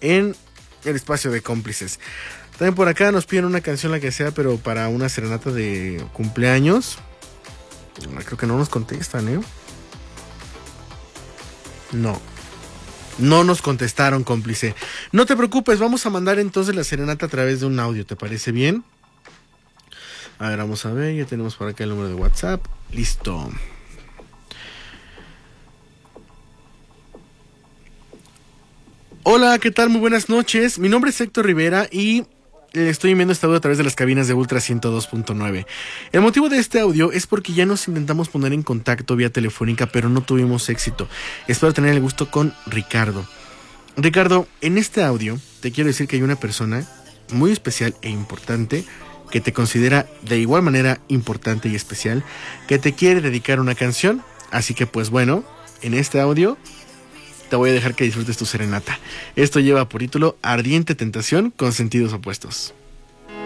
en el espacio de cómplices. También por acá nos piden una canción, la que sea, pero para una serenata de cumpleaños. Creo que no nos contestan, ¿eh? No nos contestaron, cómplice. No te preocupes, vamos a mandar entonces la serenata a través de un audio, ¿te parece bien? A ver, vamos a ver, ya tenemos por acá el número de WhatsApp. Listo. Hola, ¿qué tal? Muy buenas noches. Mi nombre es Héctor Rivera y estoy enviando este audio a través de las cabinas de Ultra 102.9. El motivo de este audio es porque ya nos intentamos poner en contacto vía telefónica, pero no tuvimos éxito. Espero tener el gusto con Ricardo. Ricardo, en este audio te quiero decir que hay una persona muy especial e importante que te considera de igual manera importante y especial, que te quiere dedicar una canción. Así que pues bueno, en este audio te voy a dejar que disfrutes tu serenata. Esto lleva por título Ardiente Tentación con sentidos opuestos.